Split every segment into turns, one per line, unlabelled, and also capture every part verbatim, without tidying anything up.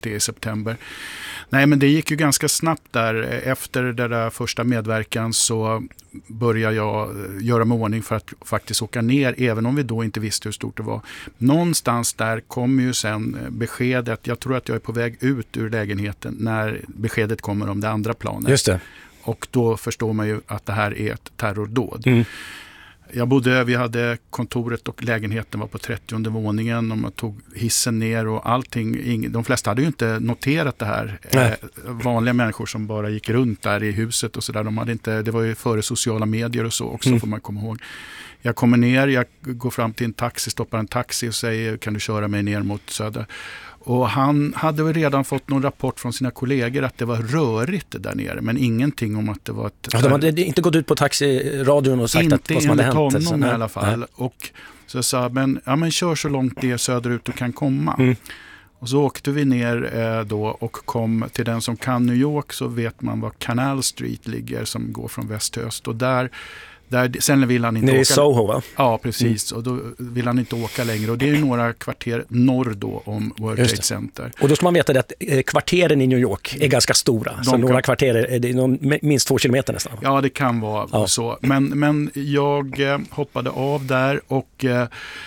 i september. Nej, men det gick ju ganska snabbt där. Efter den där första medverkan så började jag göra mig ordning för att faktiskt åka ner, även om vi då inte visste hur stort det var. Någonstans där kom ju sen beskedet, jag tror att jag är på väg ut ur lägenheten när beskedet kommer om det andra planet.
Just det.
Och då förstår man ju att det här är ett terrordåd.
Mm.
Jag bodde, vi hade kontoret och lägenheten var på trettionde våningen och man tog hissen ner och allting. De flesta hade ju inte noterat det här. Eh, vanliga människor som bara gick runt där i huset och sådär. De hade inte, det var ju före sociala medier och så också, mm. får man komma ihåg. Jag kommer ner, jag går fram till en taxi, stoppar en taxi och säger, kan du köra mig ner mot Söder? Och han hade väl redan fått någon rapport från sina kollegor att det var rörigt där nere, men ingenting om att det var ett...
Ja, de hade inte gått ut på taxiradion och sagt att vad som hade hänt.
Inte enligt honom i alla fall. Nej. Och så jag sa, men, ja, men kör så långt det söderut du kan komma. Mm. Och så åkte vi ner eh, då och kom till den som kan New York, så vet man var Canal Street ligger som går från väst till öst. Och där... Där, sen vill han inte
Nere
åka.
i Soho, va?
Ja, precis. Mm. Och då vill han inte åka längre. Och det är ju några kvarter norr då om World Trade Center.
Och då ska man veta att kvarteren i New York är ganska stora. De så kan... några kvarter är det någon, minst två kilometer nästan.
Ja, det kan vara ja. så. Men, men jag eh, hoppade av där och... Eh,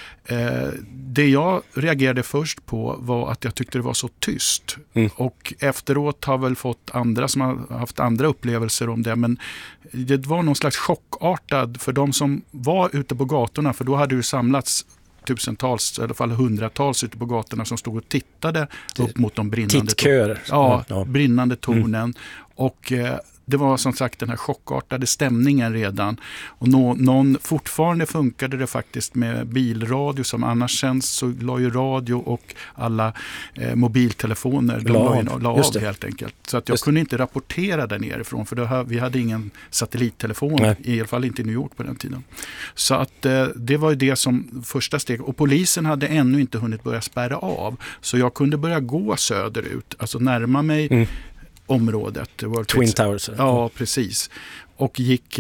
Eh, det jag reagerade först på var att jag tyckte det var så tyst. Mm. Och efteråt har väl fått andra som har haft andra upplevelser om det. Men det var någon slags chockartad för de som var ute på gatorna. För då hade det samlats tusentals, i alla fall hundratals ute på gatorna som stod och tittade upp mot de brinnande,
Tittkörer.
Ja, ja. brinnande tornen. Mm. Och... Eh, det var som sagt den här chockartade stämningen redan. Och nå, någon, fortfarande funkade det faktiskt med bilradio som annars känns, så la ju radio och alla eh, mobiltelefoner de la, la, la av helt enkelt. Så att jag Just kunde inte rapportera där nerifrån för det, vi hade ingen satellittelefon, Nej. i alla fall inte i New York på den tiden. Så att eh, det var ju det som första steg. Och polisen hade ännu inte hunnit börja spärra av. Så jag kunde börja gå söderut, alltså närma mig mm. området. World
Twin Towers.
Ja, precis. Och gick,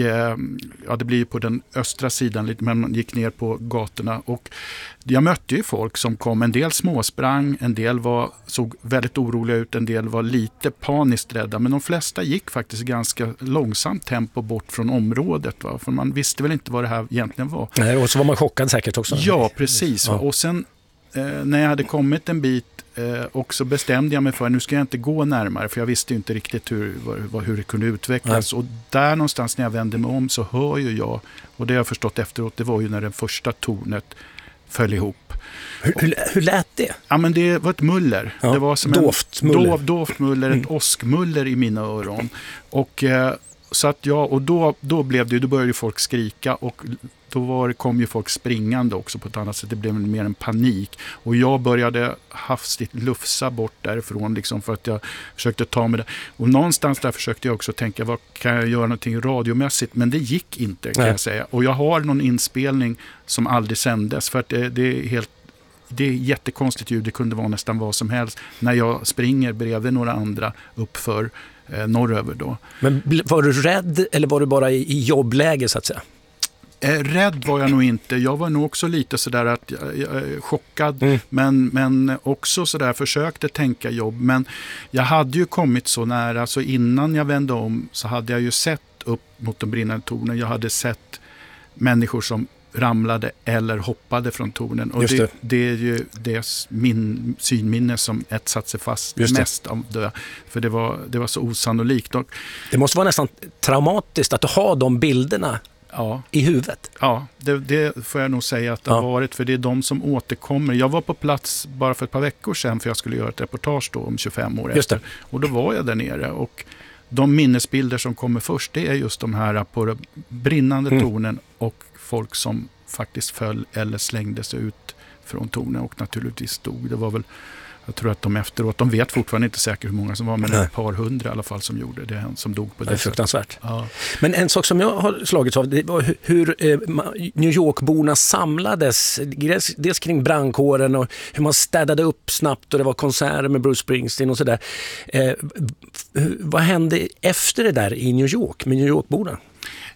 ja det blir på den östra sidan lite, men man gick ner på gatorna och jag mötte ju folk som kom, en del småsprang, en del var, såg väldigt oroliga ut, en del var lite paniskt rädda, men de flesta gick faktiskt ganska långsamt tempo bort från området, va? För man visste väl inte vad det här egentligen var.
Nej, och så var man chockad säkert också.
Ja, precis. Ja. Och sen eh, när jag hade kommit en bit Eh, och så bestämde jag mig för att nu ska jag inte gå närmare för jag visste inte riktigt hur, vad, hur det kunde utvecklas. Nej. Och där någonstans när jag vände mig om så hör ju jag, och det har jag förstått efteråt, det var ju när det första tornet föll ihop.
Hur, hur, hur lät det?
Ja, men det var ett muller.
Ja,
det var som
doftmuller.
En dov, doftmuller, ett mm. åskmuller i mina öron. Och eh, så att jag, och då, då blev det, då började folk skrika och då var, kom ju folk springande också på ett annat sätt. Det blev mer en panik. Och jag började hastigt lufsa bort därifrån liksom för att jag försökte ta mig det. Och någonstans där försökte jag också tänka, vad kan jag göra någonting radiomässigt? Men det gick inte kan Nej. jag säga. Och jag har någon inspelning som aldrig sändes för att det, det är helt det är jättekonstigt ljud. Det kunde vara nästan vad som helst. När jag springer bredvid några andra uppför eh, norröver då.
Men var du rädd eller var du bara i, i jobbläge så att säga?
Eh, rädd var jag nog inte. Jag var nog också lite sådär att jag, jag är chockad mm. men, men också sådär försökte tänka jobb. Men jag hade ju kommit så nära så innan jag vände om så hade jag ju sett upp mot de brinnande tornen. Jag hade sett människor som ramlade eller hoppade från tornen. Och det, det. det är ju det min synminne som ett satt sig fast mest av det. För det var, det var så osannolikt. Och,
det måste vara nästan traumatiskt att ha de bilderna ja. i huvudet.
Ja, det, det får jag nog säga att det ja. har varit. För det är de som återkommer. Jag var på plats bara för ett par veckor sedan för jag skulle göra ett reportage då om tjugofem år
just
efter. Det. Och då var jag där nere och de minnesbilder som kommer först det är just de här på de brinnande mm. tornen och folk som faktiskt föll eller slängde sig ut från tornen och naturligtvis dog. Det var väl, jag tror att de efteråt, de vet fortfarande inte säkert hur många som var, men Nej. ett par hundra i alla fall som gjorde det, som dog på det.
Det är fruktansvärt.
Ja.
Men en sak som jag har slagits av, det var hur, hur eh, New York-borna samlades, dels, dels kring brandkåren och hur man städade upp snabbt och det var konserter med Bruce Springsteen och sådär. Eh, vad hände efter det där i New York med New York-borna?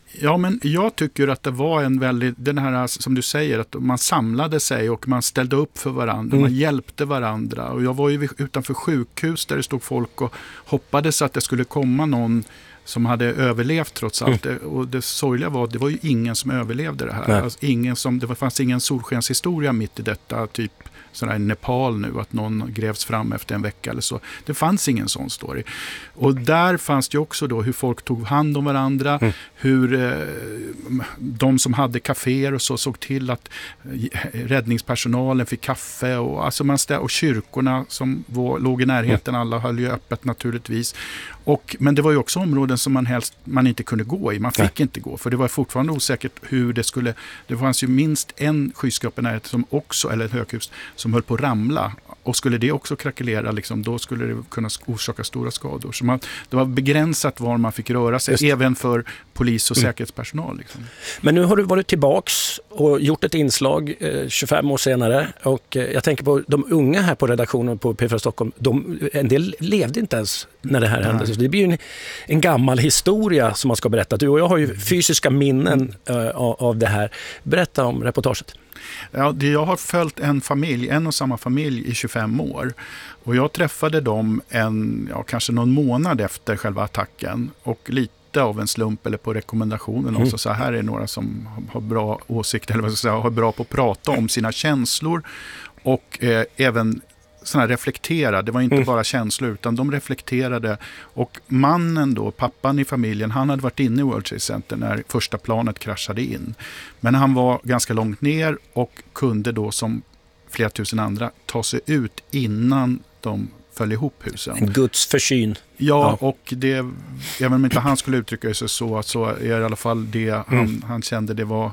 Ja, men jag tycker att det var en väldigt, den här som du säger, att man samlade sig och man ställde upp för varandra, mm. man hjälpte varandra. Och jag var ju utanför sjukhus där det stod folk och hoppades att det skulle komma någon som hade överlevt trots allt. Mm. Och det sorgliga var att det var ju ingen som överlevde det här. Alltså ingen som, det fanns ingen solskenshistoria mitt i detta, typ sådär i Nepal nu, att någon grävs fram efter en vecka eller så. Det fanns ingen sån story. Och där fanns det också då hur folk tog hand om varandra, mm. hur eh, de som hade kaféer och så såg till att räddningspersonalen fick kaffe och, alltså man stä- och kyrkorna som var, låg i närheten, mm. alla höll ju öppet naturligtvis. Och, men det var ju också områden som man helst man inte kunde gå i. Man fick Nej. inte gå, för det var fortfarande osäkert hur det skulle. Det fanns ju minst en skyskrapa nära som också, eller ett höghus, som höll på att ramla. Och skulle det också krackelera, liksom, då skulle det kunna orsaka stora skador. Så man, det var begränsat var man fick röra sig, även för polis och mm. säkerhetspersonal. Liksom.
Men nu har du varit tillbaks och gjort ett inslag eh, tjugofem år senare. Och eh, jag tänker på de unga här på redaktionen på P fyra Stockholm. De, en del levde inte ens när det här hände. Så det blir ju en, en gammal historia som man ska berätta. Du och jag har ju fysiska minnen eh, av, av det här. Berätta om reportaget.
Ja, det, jag har följt en familj, en och samma familj i tjugofem år. Och jag träffade dem en, ja, kanske någon månad efter själva attacken. Och lite av en slump eller på rekommendationen också. Mm. Så här är några som har bra åsikter, eller vad ska jag säga, har bra på att prata om sina känslor. Och eh, även såna reflektera. Det var inte mm. bara känslor, utan de reflekterade. Och mannen då, pappan i familjen, han hade varit inne i World Trade Center när första planet kraschade in. Men han var ganska långt ner och kunde då, som flera tusen andra, ta sig ut innan de föll ihop husen.
En Guds försyn.
Ja, ja. Och det, även om inte han skulle uttrycka sig så, så är det i alla fall det han, mm. han kände det var,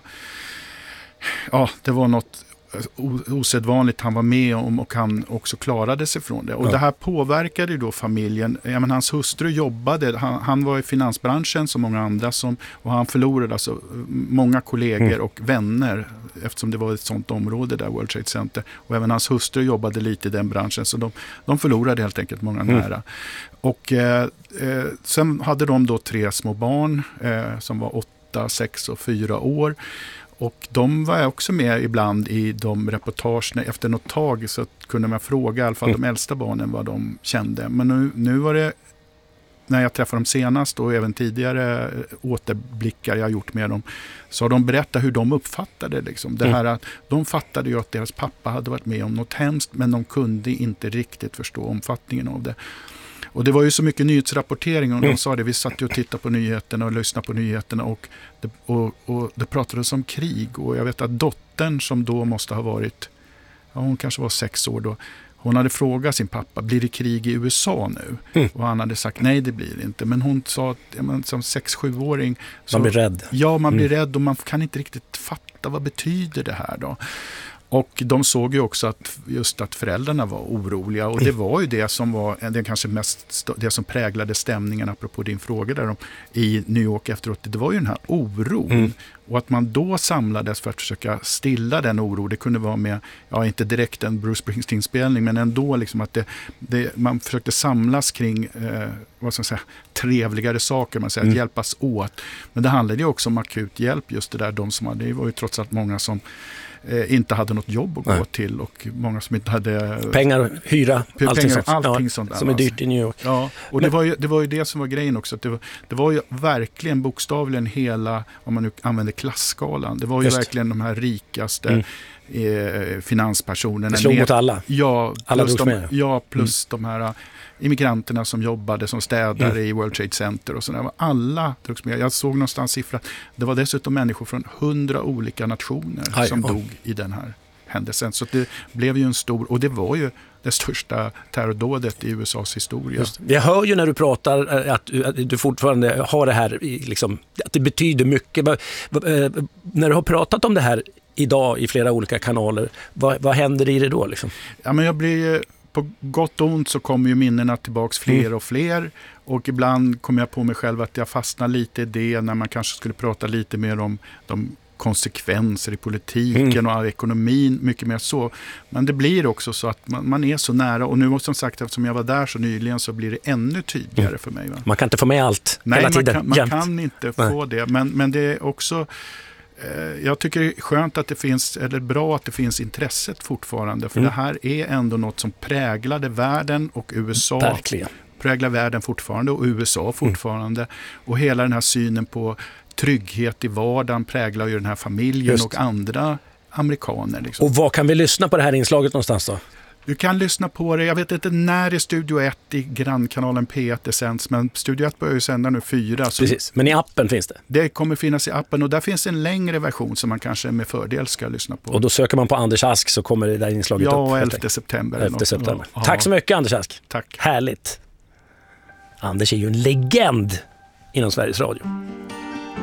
ja, det var något osedvanligt han var med om, och han också klarade sig från det. Och ja. det här påverkade ju då familjen. Ja, men hans hustru jobbade, han, han var i finansbranschen som många andra, som, och han förlorade alltså många kollegor mm. och vänner, eftersom det var ett sånt område där, World Trade Center. Och även hans hustru jobbade lite i den branschen, så de, de förlorade helt enkelt många mm. nära. Och eh, eh, sen hade de då tre små barn eh, som var åtta, sex och fyra år. Och de var också med ibland i de reportagerna. Efter något tag så kunde man fråga i alla fall mm. de äldsta barnen vad de kände. Men nu, nu var det, när jag träffade dem senast och även tidigare återblickar jag gjort med dem, så har de berättat hur de uppfattade liksom. Det här att de fattade ju att deras pappa hade varit med om något hemskt, men de kunde inte riktigt förstå omfattningen av det. Och det var ju så mycket nyhetsrapportering, och de mm. sa det, vi satt ju och tittade på nyheterna och lyssnade på nyheterna, och det, och, och det pratades om krig. Och jag vet att dottern, som då måste ha varit, ja, hon kanske var sex år då, hon hade frågat sin pappa, blir det krig i U S A nu? Mm. Och han hade sagt, nej det blir det inte. Men hon sa att ja, men, som sex-sjuåring...
Man blir rädd.
Ja, man blir
mm.
rädd, och man kan inte riktigt fatta vad betyder det här då. Och de såg ju också att just att föräldrarna var oroliga, och det var ju det som var det kanske mest det som präglade stämningen, apropå din fråga där om, i New York efteråt. Det var ju den här oron mm. och att man då samlades för att försöka stilla den oro. Det kunde vara med, ja, inte direkt en Bruce Springsteen-spelning, men ändå liksom att det, det, man försökte samlas kring eh, vad ska man säga, trevligare saker, man säger, mm. att hjälpas åt. Men det handlade ju också om akut hjälp, just det där, de som hade, det var ju trots allt många som Eh, inte hade något jobb att Nej. gå till, och många som inte hade
pengar, hyra,
p-
allting,
pengar,
sånt.
allting
Ja,
sånt där,
som är dyrt i New York.
Ja, och det var, ju, det var ju det som var grejen också, att det var, det var ju verkligen bokstavligen hela, om man nu använder klasskalan, det var ju Just. verkligen de här rikaste mm. eh, finanspersonerna.
Det slog mot alla.
Ja,
alla
plus, de, ja, plus
mm.
de här immigranterna som jobbade som städare mm. i World Trade Center och sådär. Alla drogs med. Jag såg någonstans siffra. Det var dessutom människor från hundra olika nationer Aj, som ja. dog i den här händelsen. Så det blev ju en stor, och det var ju det största terrordådet i U S A:s historia. Just.
Jag hör ju när du pratar att du fortfarande har det här, liksom, att det betyder mycket. När du har pratat om det här idag i flera olika kanaler, vad, vad händer i det då? Liksom?
Ja, men jag blir på gott och ont så kommer ju minnena tillbaks fler mm. och fler, och ibland kommer jag på mig själv att jag fastnar lite i det när man kanske skulle prata lite mer om de konsekvenser i politiken mm. och ekonomin, mycket mer så. Men det blir också så att man, man är så nära, och nu måste som sagt, eftersom jag var där så nyligen, så blir det ännu tydligare mm. för mig. Va?
Man kan inte få med allt
Nej,
hela tiden.
Nej, man, man kan inte Nej. få det, men, men det är också eh, jag tycker det är skönt att det finns, eller bra att det finns intresset fortfarande, för mm. det här är ändå något som präglade världen och U S A.
Verkligen.
Präglar världen fortfarande och U S A fortfarande. Mm. Och hela den här synen på trygghet i vardagen präglar ju den här familjen Just. och andra amerikaner. Liksom.
Och vad kan vi lyssna på det här inslaget någonstans då?
Du kan lyssna på det, jag vet inte när i Studio ett i grannkanalen P ett det sänds, men Studio ett börjar ju sända nu fyra. Så
Precis, men i appen finns det?
Det kommer finnas i appen, och där finns en längre version som man kanske med fördel ska lyssna på.
Och då söker man på Anders Ask så kommer det där inslaget
ja,
upp?
Ja, elfte september.
elfte september. Tack så mycket, Anders Ask.
Tack.
Härligt. Anders är ju en legend inom Sveriges Radio.